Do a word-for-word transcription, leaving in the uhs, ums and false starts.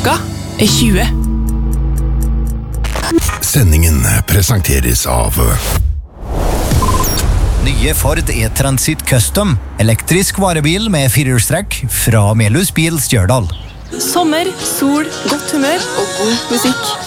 Klokka er tjue. Sendingen presenteres av Nye Ford E-Transit Custom, elektrisk varebil med firehjulstrekk fra Melhus Bil Stjørdal. Sommer, sol, godt humør og god musikk.